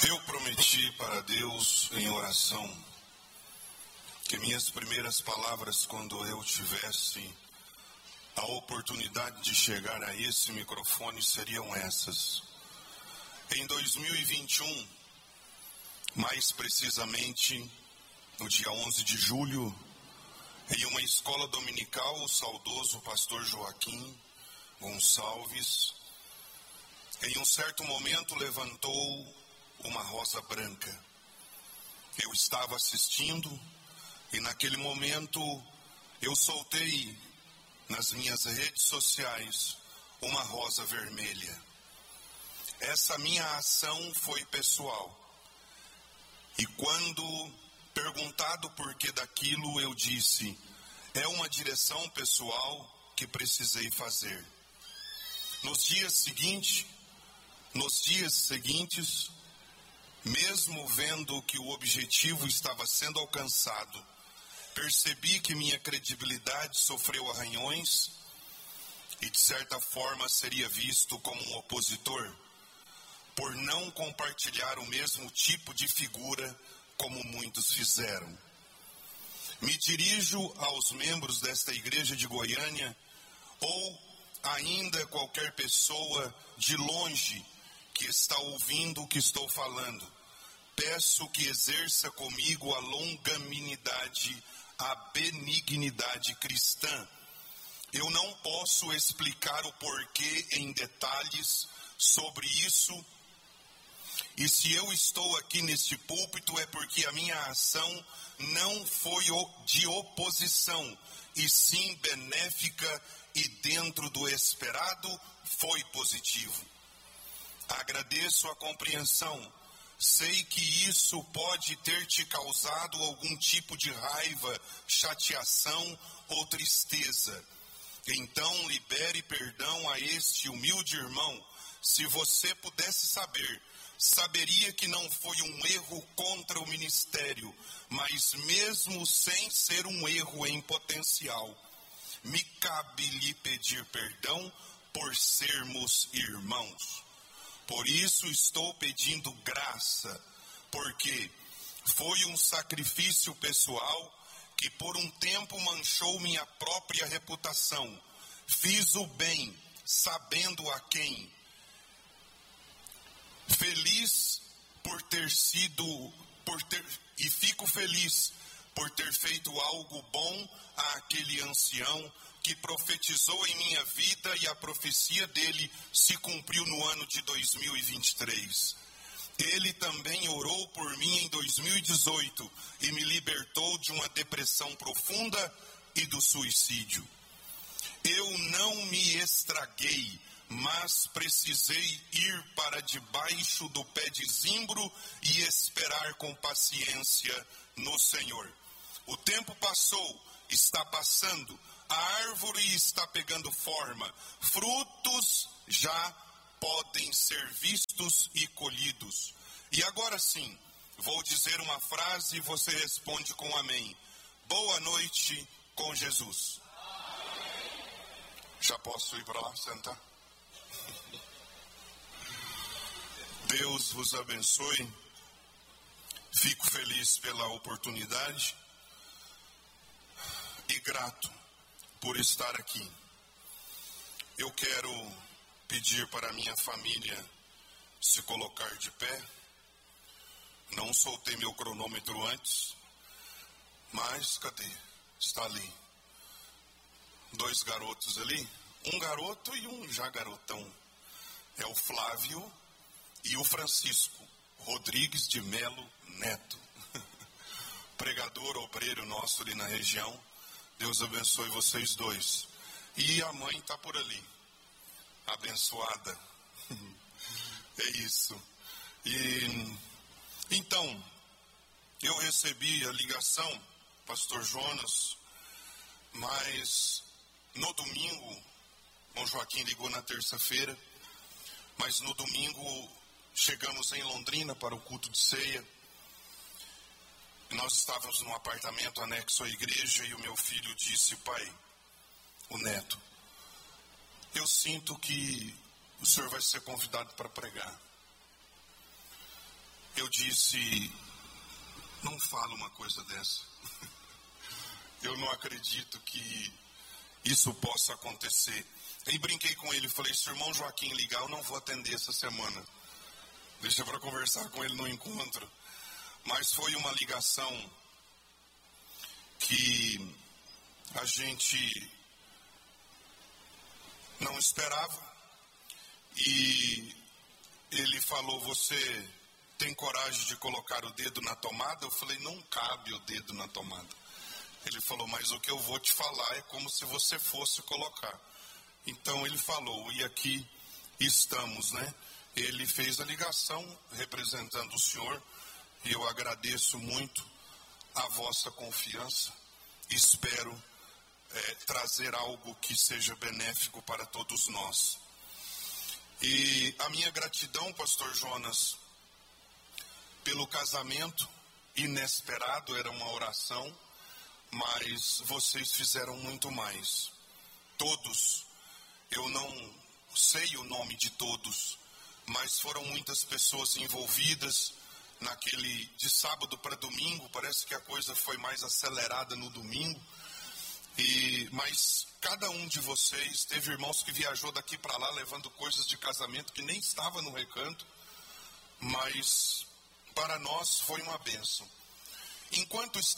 Eu prometi para Deus em oração que minhas primeiras palavras, quando eu tivesse a oportunidade de chegar a esse microfone, seriam essas. Em 2021, mais precisamente no dia 11 de julho, em uma escola dominical, o saudoso pastor Joaquim Gonçalves, em um certo momento, levantou uma rosa branca. Eu estava assistindo e naquele momento eu soltei nas minhas redes sociais uma rosa vermelha. Essa minha ação foi pessoal. E quando perguntado o porquê daquilo, eu disse: é uma direção pessoal que precisei fazer. Nos dias seguintes, mesmo vendo que o objetivo estava sendo alcançado, percebi que minha credibilidade sofreu arranhões e, de certa forma, seria visto como um opositor por não compartilhar o mesmo tipo de figura como muitos fizeram. Me dirijo aos membros desta igreja de Goiânia ou ainda qualquer pessoa de longe que está ouvindo o que estou falando. Peço que exerça comigo a longanimidade, a benignidade cristã. Eu não posso explicar o porquê em detalhes sobre isso. E se eu estou aqui neste púlpito é porque a minha ação não foi de oposição, e sim benéfica, e dentro do esperado foi positivo. Agradeço a compreensão. Sei que isso pode ter te causado algum tipo de raiva, chateação ou tristeza. Então libere perdão a este humilde irmão. Se você pudesse saber, saberia que não foi um erro contra o ministério, mas mesmo sem ser um erro em potencial, me cabe lhe pedir perdão por sermos irmãos. Por isso estou pedindo graça, porque foi um sacrifício pessoal que por um tempo manchou minha própria reputação. Fiz o bem, sabendo a quem. E fico feliz por ter feito algo bom àquele ancião que profetizou em minha vida, e a profecia dele se cumpriu no ano de 2023. Ele também orou por mim em 2018 e me libertou de uma depressão profunda e do suicídio. Eu não me estraguei, mas precisei ir para debaixo do pé de zimbro e esperar com paciência no Senhor. O tempo passou, está passando, a árvore está pegando forma, frutos já podem ser vistos e colhidos. E agora sim, vou dizer uma frase e você responde com amém. Boa noite com Jesus. Já posso ir para lá sentar? Deus vos abençoe. Fico feliz pela oportunidade e grato por estar aqui. Eu quero pedir para a minha família se colocar de pé. Não soltei meu cronômetro antes, mas cadê? Está ali. 2 garotos ali, um garoto e um já garotão. É o Flávio e o Francisco Rodrigues de Melo Neto. Pregador, obreiro nosso ali na região. Deus abençoe vocês dois. E a mãe está por ali. Abençoada. É isso. E então, eu recebi a ligação, pastor Jonas, mas no domingo, o Joaquim ligou na terça-feira, mas no domingo chegamos em Londrina para o culto de ceia. Nós estávamos num apartamento anexo à igreja e o meu filho disse: pai, o Neto, eu sinto que o senhor vai ser convidado para pregar. disse, não fala uma coisa dessa. Eu não acredito que isso possa acontecer. Aí brinquei com ele, falei, se o irmão Joaquim ligar, eu não vou atender essa semana. Deixa para conversar com ele no encontro. Mas foi uma ligação que a gente não esperava. E ele falou, você tem coragem de colocar o dedo na tomada? Eu falei, não cabe o dedo na tomada. Ele falou, mas o que eu vou te falar é como se você fosse colocar. Então ele falou, e aqui estamos, né? Ele fez a ligação representando o senhor, e eu agradeço muito a vossa confiança. Espero trazer algo que seja benéfico para todos nós. E a minha gratidão, pastor Jonas, pelo casamento inesperado, era uma oração, mas vocês fizeram muito mais. Todos, eu não sei o nome de todos, mas foram muitas pessoas envolvidas naquele de sábado para domingo. Parece que a coisa foi mais acelerada no domingo. Mas cada um de vocês, teve irmãos que viajou daqui para lá levando coisas de casamento que nem estava no recanto, mas para nós foi uma bênção. Enquanto